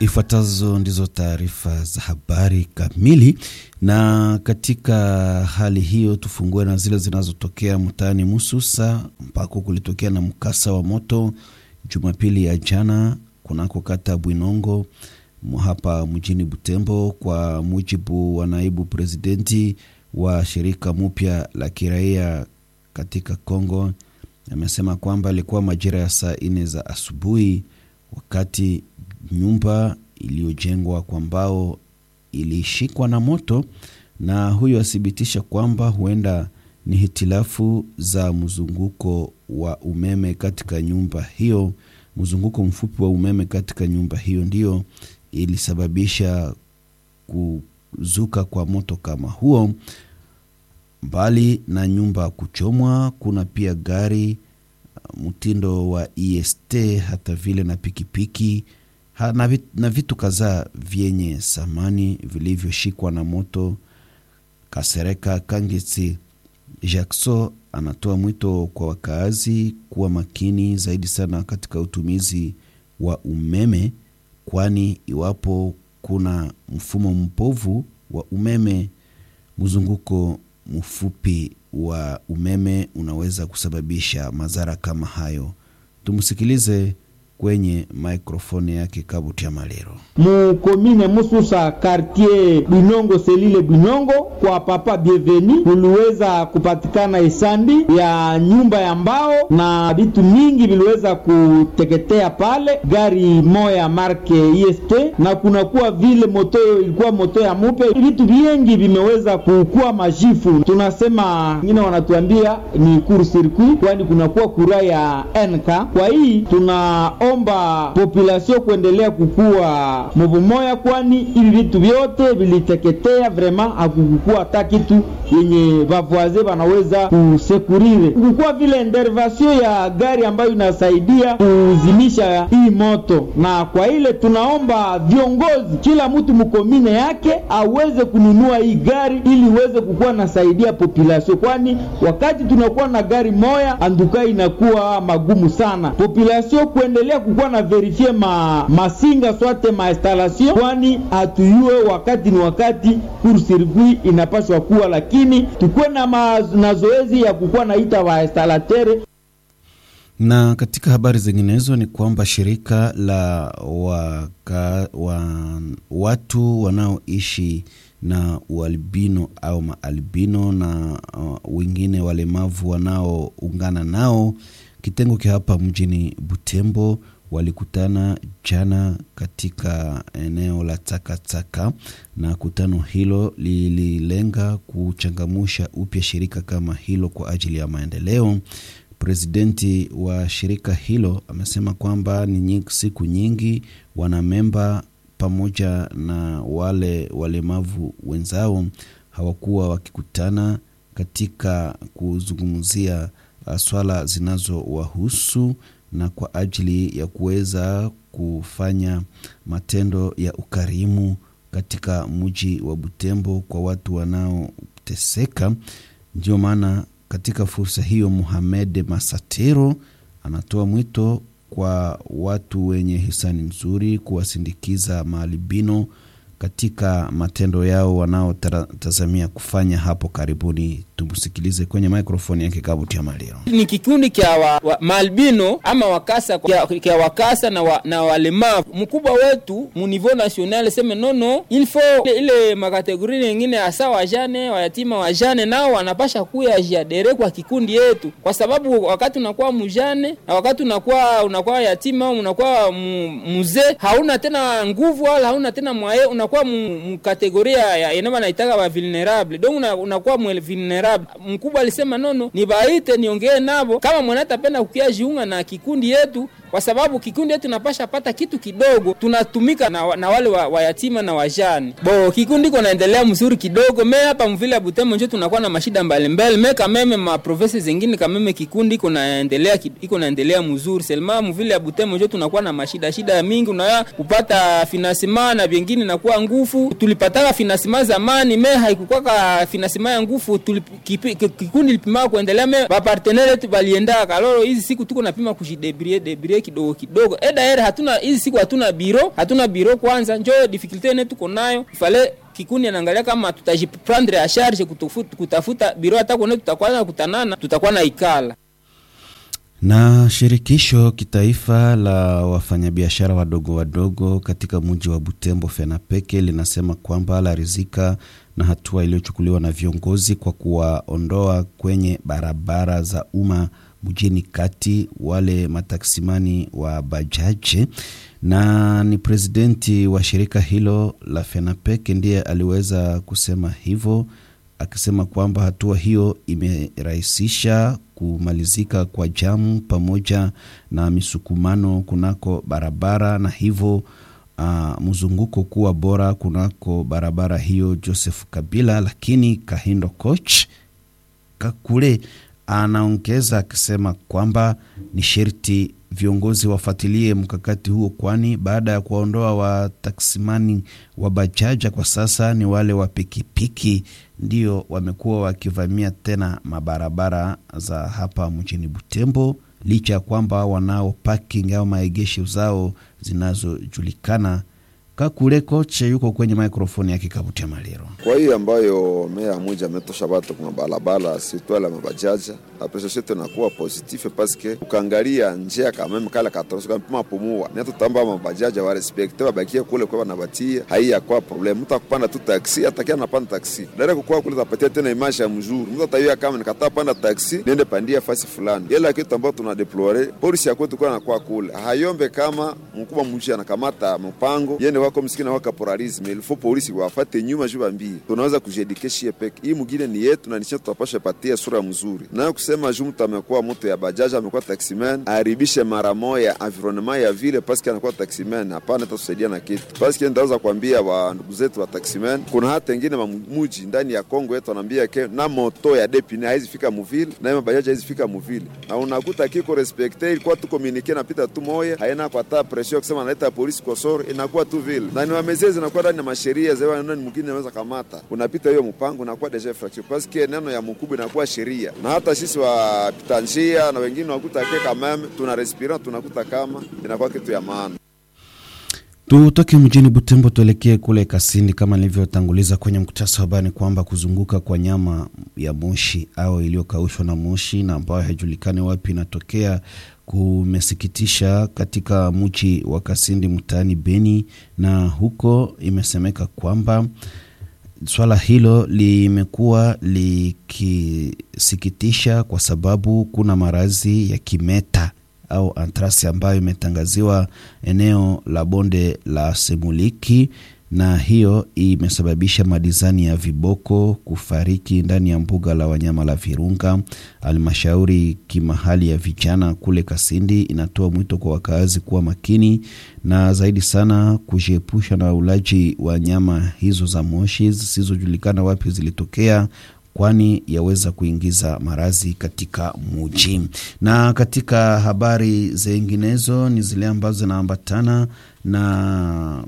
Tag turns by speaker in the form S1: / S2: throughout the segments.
S1: Ifuatazo ndizo taarifa za habari kamili, na katika hali hiyo tufungue na zile zinazotokea mtaani Mususa ambako kulitokea na mkasa wa moto Jumapili ya jana kunako kata Bwinongo hapa mjini Butembo. Kwa mujibu wa naibu presidenti wa shirika mpya la kiraia katika Kongo, amesema kwamba ilikuwa majira ya saa 4 za asubuhi wakati nyumba iliyojengwa kwa mbao ilishikwa na moto, na huyo athibitisha kwamba huenda ni hitilafu za mzunguko wa umeme katika nyumba hiyo. Mzunguko mfupi wa umeme katika nyumba hiyo ndio ilisababisha kuzuka kwa moto kama huo. Mbali na nyumba kuchomwa, kuna pia gari mtindo wa EST hata vile na pikipiki na vitu kadhaa vyenye samani vilivyoshikwa na moto. Kasereka Kangitsi Jackson anatoa mwito kwa wakazi kuwa makini zaidi sana katika utumizi wa umeme, kwani iwapo kuna mfumo mbovu wa umeme, mzunguko mfupi wa umeme unaweza kusababisha madhara kama hayo. Tumusikilize kwenye microphone yake Kabuti ya Malero.
S2: Mukomine Mususa quartier Bwinongo selile Bwinongo kwa papa Bienveni kuliweza kupatikana isandi ya nyumba ya mbao na vitu mingi viliweza kuteketea pale, gari moya marke EST na kuna kuwa vile moto ilikuwa moto ya mupe, vitu vingi vimeweza kukua majifu. Tunasema wengine wanatuambia ni court circuit, kwani kuna kuwa kura ya NK. Kwa hii tunaomba population kuendelea kukua moja, kwani hivi vitu vyote viliteketea, vraiment hakukua hata kitu yenye bavoise wanaweza kusekurire. Kukua vile intervention ya gari ambayo inasaidia kuzimisha hii moto, na kwa ile tunaomba viongozi kila mtu mkomine yake aweze kununua hii gari ili uweze kukua nasaidia population, kwani wakati tunakuwa na gari moja anduka inakuwa magumu sana. Population kuendelea kukua na verifie masinga swate installation, kwani atuyue wakati ni wakati court circuit inapaswa kuwa, lakini tukue na zoezi ya kukua naita wa installateur.
S1: Na katika habari zinginezo ni kwamba shirika la watu wanaoishi na ualbino au maalbino na wengine walemavu wanaoungana nao kitengo kia hapa mjini Butembo walikutana jana katika eneo la Takataka, na kutano hilo lililenga kuchangamusha upya shirika kama hilo kwa ajili ya maendeleo. Presidenti wa shirika hilo amesema kwamba ni siku nyingi wanamemba pamoja na wale walemavu wenzao hawakuwa wakikutana katika kuzungumzia swala zinazowahusu, na kwa ajili ya kuweza kufanya matendo ya ukarimu katika mji wa Butembo kwa watu wanaoteseka. Ndio maana katika fursa hiyo Mohamed Masatero anatoa mwito kwa watu wenye hisani nzuri kuwasindikiza maalbino katika matendo yao wanaotazamia kufanya hapo karibuni. Tumusikilize kwenye microphone yake Kabuti ya Malero.
S3: Ni kikundi kia maalbino ama wakasa kia wakasa na walemavu. Mkubwa wetu mu niveau national sema nono il faut ile makategori nyingine hasa wajane, wayatima, wajane nao wanapasha kuya jiadere kwa kikundi yetu, kwa sababu wakati unakuwa mjane na wakati unakuwa yatima au unakuwa mzee hauna tena nguvu wala hauna tena mwae, unakuwa mkategoria ya enema naitaka wa vulnerable, donc unakuwa vulnerable. Mkubwa alisema nono ni baite niongee nabo kama mwanata penda kukia jiunga na kikundi yetu, kwa sababu kikundi yetu napasha pata kitu kidogo, tunatumika na wale wayatima na wajane. Kikundi kunaendelea mzuri kidogo. Hapa mvile Butembo njo tunakuwa na mashida mbalimbali. Kameme ma province zingine kameme kikundi kunaendelea mzuri. Selma mvile Butembo njo tunakuwa na shida mingi, unaya kupata financement na vingine na kuwa nguvu. Tulipataka financement zamani, haikukuwa financement ya nguvu. Kikundi lipima kuendelea, ba partenaire wetu balienda kaloro hizi siku tuko napima kujidebrie difficulté kidogo. D'ailleurs hatuna hizi siku hatuna biro kwanza, njoo difficulté yetu tuko nayo. Fale kikundi anaangalia kama tutajiprendre à charge kutafuta biro, hata kwa tutakuwa kutanana, tutakuwa na ikala.
S1: Na shirikisho kitaifa la wafanyabiashara wadogo katika mji wa Butembo Fenapeke linasema kwamba larizika na hatua iliyochukuliwa na viongozi kwa kuwaondoa kwenye barabara za umma mjini kati wale mataksimani wa bajaji. Na ni presidenti wa shirika hilo la Fenapeke ndiye aliweza kusema hivyo, akisema kwamba hatua hiyo imerahisisha kumalizika kwa jamu pamoja na misukumano kunako barabara, na hivyo mzunguko kuwa bora kunako barabara hiyo Joseph Kabila. Lakini Kahindo Coach Kakule anaongeza akisema kwamba ni sherti viongozi wafuatilie mkakati huo, kwani baada ya kuondoa wa taksimani wa bajaja, kwa sasa ni wale wa pikipiki ndio wamekuwa wakivamia tena mabarabara za hapa mjini Butembo, licha ya kwamba wanao parking au maegesho zao zinazojulikana. Kakule Koche yuko kwenye microphone ya Kikabutia Malero.
S4: Kwa hiyo ambayo mea moja ametosha watu kwa barabara sitwala mabajaja, appreciation inakuwa positive parce que ukaangalia njia kama meme kala katoroka mpima pomua. Na tutamba mabajaja wa respect babakia kule kwa banabatia, haiya kwa problem. Mtu akupanda tu taxi atakia anapanda taxi. Dada kwa kule tapatia tena image ya mzuri. Mtu ataiya kama nikata panda taxi nende pandia fasi fulani. Yela kitu ambacho tuna deplorer polisi ya kwetu kwa anakuwa kule. Hayombe kama mkubwa mji anakamata mpango yende wako msikina waka pluralisme, il faut polisi wafuate nyuma juba mbii. Tunaweza kujidikeshia peke. Hii mwingine ni yetu na nisha tutapasha patia sura mzuri. Na kusema jumta amekuwa mtu ya bajaja, amekuwa taximan, aribishe mara moja environnement ya vile parce que anakuwa taximan, hapana tutasaidia na kitu. Parce que ndaweza kuambia wa ndugu zetu wa taximan, kuna hata wengine mamuji ndani ya Kongo yetu wanaambia ke na moto ya depine haizi fika muvile na bajaja haizi fika muvile. Na unakuta kiko respecte ilikuwa tu communiquer na pita tu moja, haina kwa ta pressure kusema analeta polisi kwa soro, inakuwa tu vile. Na ni wamezezi zinakuwa ndani ya masheria zewa nani mwingine anaweza kamata. Unapita hiyo mpango unakuwa deja fracture parce que neno ya mkubwa inakuwa sheria. Na hata sisi wa pitanjia na wengine wakuta keka meme tuna respira tunakuta kama inakuwa kitu ya maana.
S1: Tutoke mjini Butembo tuelekee kule Kasindi. Kama nilivyotanguliza kwenye mkutasa wa habari kwamba kuzunguka kwa nyama ya moshi au iliyokaushwa na moshi na ambayo haijulikani wapi inatokea kumesikitisha katika mji wa Kasindi mtaani Beni, na huko imesemeka kwamba swala hilo limekuwa likisikitisha kwa sababu kuna maradhi ya kimeta au antrasi ambayo imetangaziwa eneo la bonde la Semuliki, na hiyo imesababisha madizani ya viboko kufariki ndani ya mbuga la wanyama la Virunga. Halmashauri kimahali ya vijana kule Kasindi inatoa mwito kwa wakazi kuwa makini na zaidi sana kujiepusha na ulaji wa nyama hizo za moshi zisizojulikana wapi zilitokea, kwani yaweza kuingiza maradhi katika mji. Na katika habari zinginezo ni zile ambazo zinaambatana na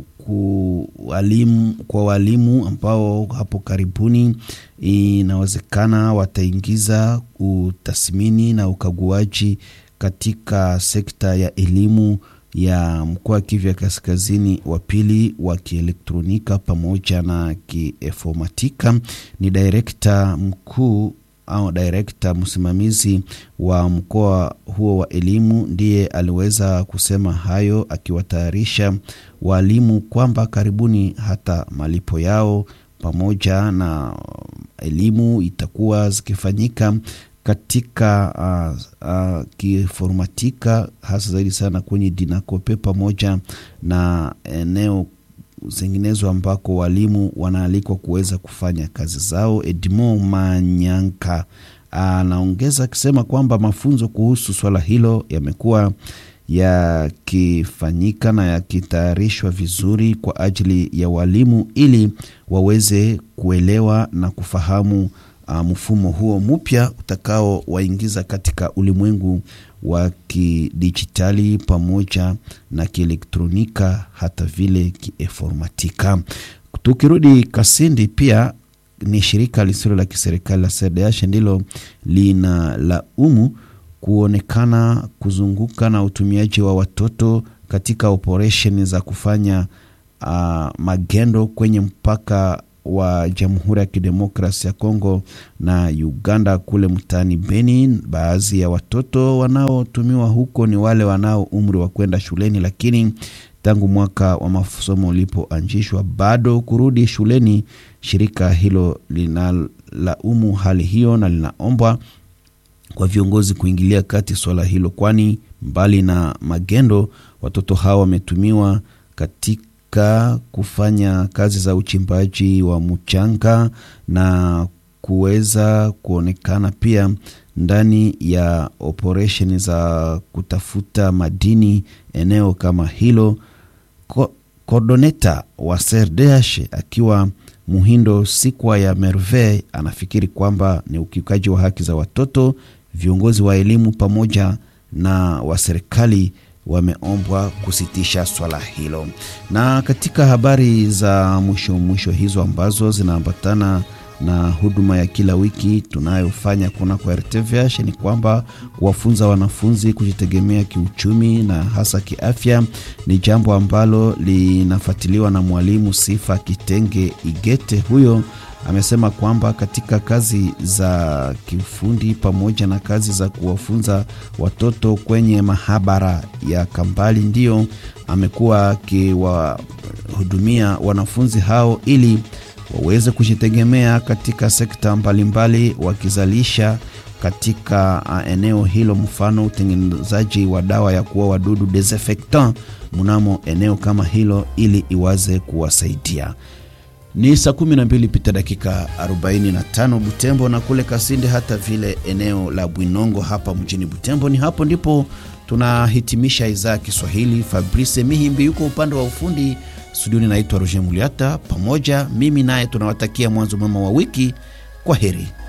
S1: kwa walimu ambao hapo karibuni inawezekana wataingiza utathmini na ukaguaji katika sekta ya elimu ya mkoa Kivu Kaskazini wa pili wa kielektronika pamoja na kiinformatika. Ni director mkuu au director msimamizi wa mkoa huo wa elimu ndiye aliweza kusema hayo, akiwatayarisha walimu kwamba karibuni hata malipo yao pamoja na elimu itakuwa zikifanyika katika kiinformatika, hasa zaidi sana kwenye Dinakope pamoja na eneo zinginezo ambako walimu wanaalikwa kuweza kufanya kazi zao. Edmond Manyanka anaongeza akisema kwamba mafunzo kuhusu swala hilo yamekuwa yakifanyika na yakitayarishwa vizuri kwa ajili ya walimu ili waweze kuelewa na kufahamu mfumo huo mpya utakao waingiza katika ulimwengu wa kidijitali pamoja na kielektronika hata vile kiinformatika. Tukirudi Kasindi, pia ni shirika lisilo la kiserikali la CDH ndilo lina laumu kuonekana kuzunguka na utumiaji wa watoto katika operation za kufanya magendo kwenye mpaka wa Jamhuri ya Kidemokrasia ya Kongo na Uganda kule mtaani Beni. Baadhi ya watoto wanaotumiwa huko ni wale wanao umri wa kwenda shuleni, lakini tangu mwaka wa masomo ulipoanzishwa bado kurudi shuleni. Shirika hilo linalaumu hali hiyo na linaomba kwa viongozi kuingilia kati swala hilo, kwani mbali na magendo watoto hao wametumiwa katika kufanya kazi za uchimbaji wa mchanga na kuweza kuonekana pia ndani ya operation za kutafuta madini eneo kama hilo. Coordinator wa CRDH akiwa Muhindo Sikwa ya Merveille anafikiri kwamba ni ukiukaji wa haki za watoto. Viongozi wa elimu pamoja na wa serikali wameombwa kusitisha swala hilo. Na katika habari za mwisho hizo ambazo zinaambatana na huduma ya kila wiki tunayofanya kuna kwa RTVH ni kwamba kuwafunza wanafunzi kujitegemea kiuchumi na hasa kiafya ni jambo ambalo linafuatiliwa na mwalimu Sifa Kitenge Igete. Huyo amesema kwamba katika kazi za kiufundi pamoja na kazi za kuwafunza watoto kwenye mahabara ya Kambali ndio amekuwa akiwahudumia wanafunzi hao ili waweze kujitegemea katika sekta mbalimbali, wakizalisha katika eneo hilo, mfano utengenezaji wa dawa ya kuua wadudu desinfectant mnamo eneo kama hilo ili iwaze kuwasaidia. Ni saa 12 pita dakika 45 Butembo na kule Kasindi, hata vile eneo la Bwinongo hapa mjini Butembo. Ni hapo ndipo tunahitimisha idhaa Kiswahili. Fabrice Mihimbi yuko upande wa ufundi. Studioni naitwa Roger Muliata. Pamoja mimi naye tunawatakia mwanzo mwema wa wiki. Kwa heri.